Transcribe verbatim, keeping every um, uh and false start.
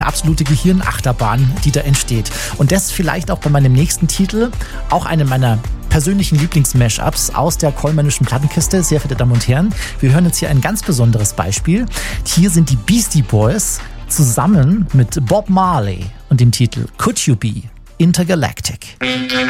Absolute Gehirnachterbahn, die da entsteht. Und das vielleicht auch bei meinem nächsten Titel, auch eine meiner persönlichen Lieblings-Mashups aus der Kollmannischen Plattenkiste. Sehr verehrte Damen und Herren, wir hören jetzt hier ein ganz besonderes Beispiel. Hier sind die Beastie Boys zusammen mit Bob Marley und dem Titel Could You Be Intergalactic.